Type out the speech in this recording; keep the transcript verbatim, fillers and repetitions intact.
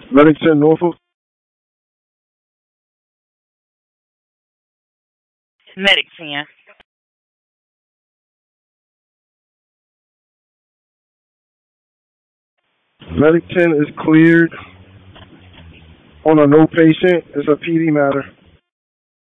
Medic ten, Norfolk. Medic ten. Medic ten is cleared on a no patient. It's a P D matter.